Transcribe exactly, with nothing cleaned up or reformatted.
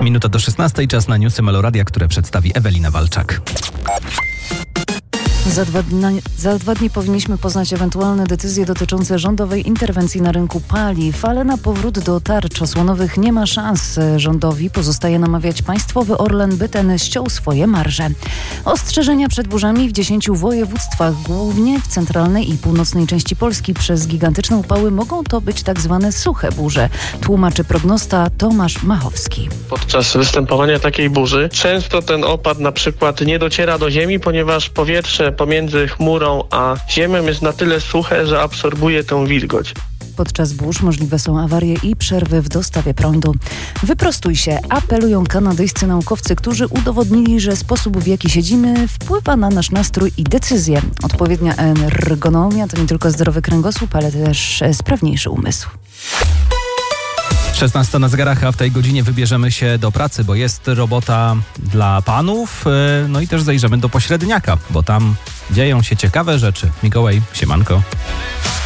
Minuta do szesnastej, czas na newsy Meloradia, które przedstawi Ewelina Walczak. Za dwa, dni, za dwa dni powinniśmy poznać ewentualne decyzje dotyczące rządowej interwencji na rynku paliw, ale na powrót do tarcz osłonowych nie ma szans. Rządowi pozostaje namawiać państwowy Orlen, by ten ściął swoje marże. Ostrzeżenia przed burzami w dziesięciu województwach, głównie w centralnej i północnej części Polski przez gigantyczne upały mogą to być tak zwane suche burze. Tłumaczy prognosta Tomasz Machowski. Podczas występowania takiej burzy często ten opad na przykład nie dociera do ziemi, ponieważ powietrze pomiędzy chmurą a ziemią jest na tyle suche, że absorbuje tę wilgoć. Podczas burz możliwe są awarie i przerwy w dostawie prądu. Wyprostuj się, apelują kanadyjscy naukowcy, którzy udowodnili, że sposób, w jaki siedzimy, wpływa na nasz nastrój i decyzje. Odpowiednia ergonomia to nie tylko zdrowy kręgosłup, ale też sprawniejszy umysł. szesnasta na zegarach, a w tej godzinie wybierzemy się do pracy, bo jest robota dla panów, no i też zajrzymy do pośredniaka, bo tam dzieją się ciekawe rzeczy. Mikołaj, siemanko.